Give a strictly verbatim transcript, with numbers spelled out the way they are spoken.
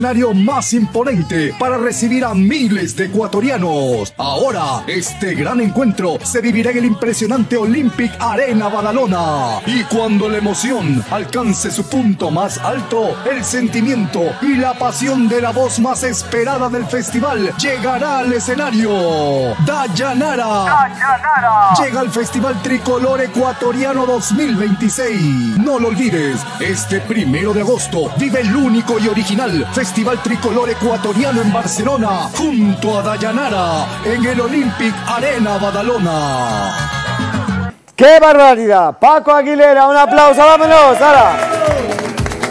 escenario más imponente para recibir a miles de ecuatorianos. Ahora, este gran encuentro se vivirá en el impresionante Olympic Arena Badalona. Y cuando la emoción alcance su punto más alto, el sentimiento y la pasión de la voz más esperada del festival llegará al escenario. Dayanara. Dayanara. Llega al Festival Tricolor Ecuatoriano dos mil veintiséis. No lo olvides, este primero de agosto vive el único y original Festival Tricolor Ecuatoriano en Barcelona, junto a Dayanara, en el Olympic Arena Badalona. ¡Qué barbaridad! Paco Aguilera, un aplauso, vámonos, Sara.